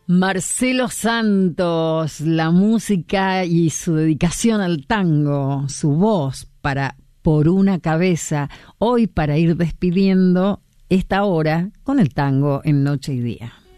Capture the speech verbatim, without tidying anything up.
Marcelo Santos, la música y su dedicación al tango, su voz para Por una cabeza, hoy para ir despidiendo esta hora con el tango en Noche y Día.